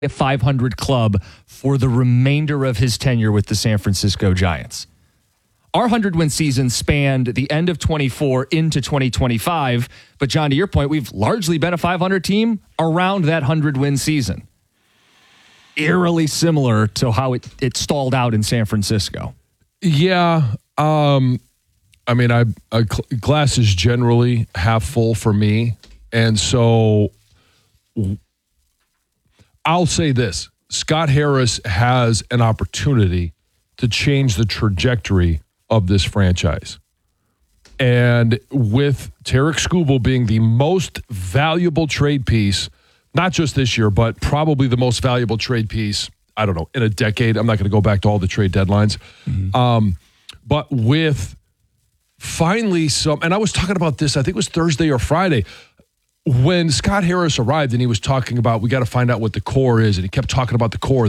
a 500 club for the remainder of his tenure with the San Francisco Giants. Our 100-win season spanned the end of 24 into 2025. But, John, to your point, we've largely been a 500 team around that 100-win season. Eerily similar to how it stalled out in San Francisco. Yeah. Glass is generally half full for me. And so I'll say this. Scott Harris has an opportunity to change the trajectory of this franchise. And with Tarek Skubal being the most valuable trade piece, not just this year, but probably the most valuable trade piece, I don't know, in a decade. I'm not going to go back to all the trade deadlines. Mm-hmm. But with finally and I was talking about this, I think it was Thursday or Friday, when Scott Harris arrived and he was talking about, we got to find out what the core is. And he kept talking about the core.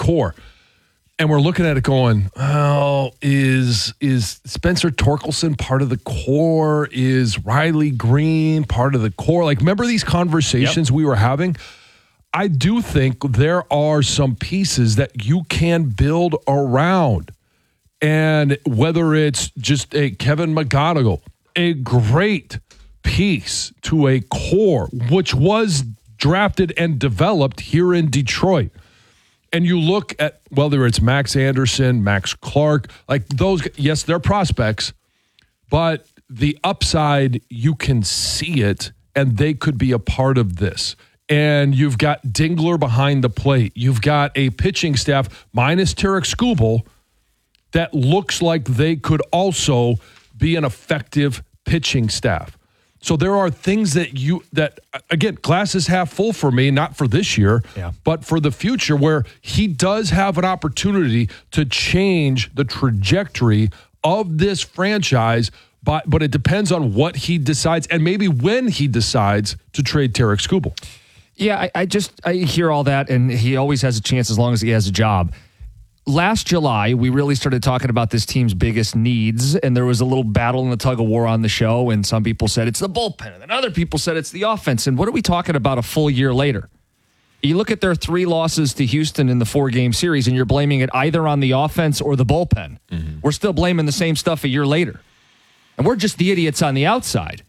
And we're looking at it going, oh, is Spencer Torkelson part of the core? Is Riley Green part of the core? Like, remember these conversations we were having? I do think there are some pieces that you can build around. And whether it's just a Kevin McGonigal, a great piece to a core, which was drafted and developed here in Detroit. And you look at whether it's Max Anderson, Max Clark, like those, yes, they're prospects, but the upside, you can see it, and they could be a part of this. And you've got Dingler behind the plate. You've got a pitching staff, minus Tarek Skubal, that looks like they could also be an effective pitching staff. So there are things that again, glass is half full for me, not for this year, but for the future, where he does have an opportunity to change the trajectory of this franchise, but it depends on what he decides and maybe when he decides to trade Tarek Skubal. Yeah, I hear all that, and he always has a chance as long as he has a job. Last July, we really started talking about this team's biggest needs, and there was a little battle in the tug of war on the show, and some people said it's the bullpen, and then other people said it's the offense. And what are we talking about a full year later? You look at their 3 losses to Houston in the 4-game series, and you're blaming it either on the offense or the bullpen. Mm-hmm. We're still blaming the same stuff a year later. And we're just the idiots on the outside.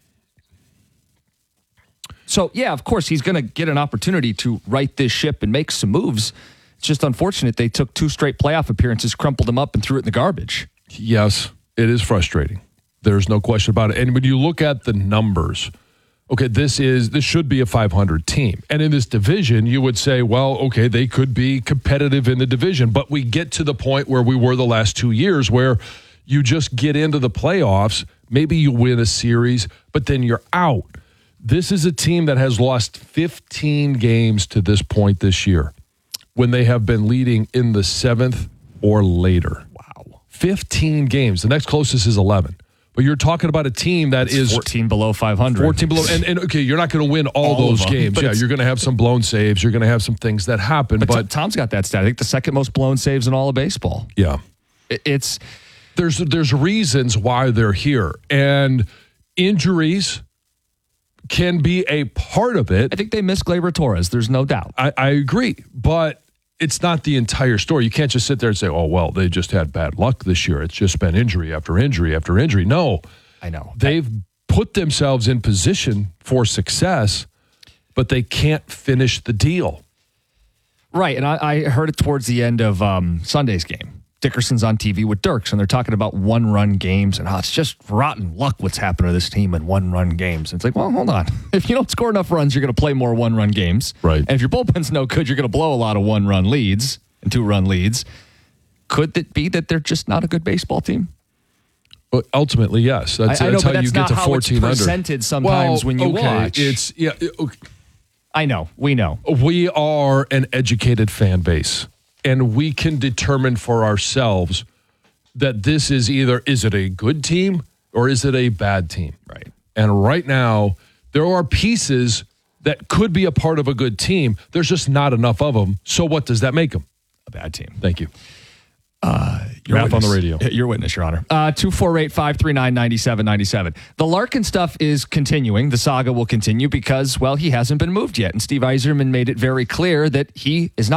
So, yeah, of course, he's going to get an opportunity to right this ship and make some moves. It's just unfortunate they took 2 straight playoff appearances, crumpled them up, and threw it in the garbage. Yes, it is frustrating. There's no question about it. And when you look at the numbers, okay, this should be a 500 team. And in this division, you would say, well, okay, they could be competitive in the division. But we get to the point where we were the last 2 years where you just get into the playoffs, maybe you win a series, but then you're out. This is a team that has lost 15 games to this point this year, when they have been leading in the 7th or later. Wow. 15 games. The next closest is 11. But you're talking about a team that is 14 below 500. 14 below. And okay, you're not going to win all those games. Yeah, you're going to have some blown saves. You're going to have some things that happen. But Tom's got that stat. I think the second most blown saves in all of baseball. Yeah. There's reasons why they're here. And injuries can be a part of it. I think they miss Gleyber Torres. There's no doubt. I agree. But it's not the entire story. You can't just sit there and say, oh, well, they just had bad luck this year. It's just been injury after injury after injury. No. I know. They've put themselves in position for success, but they can't finish the deal. Right. And I heard it towards the end of Sunday's game. Dickerson's on TV with Dirks, and they're talking about one-run games, and it's just rotten luck what's happened to this team in one-run games. And it's like, well, hold on. If you don't score enough runs, you're going to play more one-run games. Right. And if your bullpen's no good, you're going to blow a lot of one-run leads and 2-run leads. Could it be that they're just not a good baseball team? Well, ultimately, yes. That's how you get to 14 under. It's presented sometimes when you watch. I know. We know. We are an educated fan base. And we can determine for ourselves that this is is it a good team or is it a bad team? Right. And right now, there are pieces that could be a part of a good team. There's just not enough of them. So what does that make them? A bad team. Thank you. Math on the radio. Your witness, Your Honor. 248-539-9797. The Larkin stuff is continuing. The saga will continue because, well, he hasn't been moved yet. And Steve Yzerman made it very clear that he is not